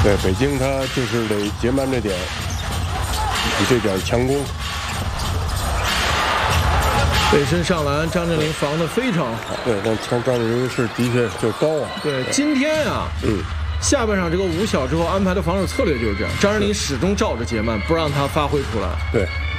对，北京他就是得节慢这点，以这点强攻。 背身上篮，张镇麟防得非常好。 对，但张镇麟是的确就高啊。 对，今天啊，下半场这个5小之后安排的防守策略就是这样，张镇麟始终照着节慢，不让他发挥出来。 对。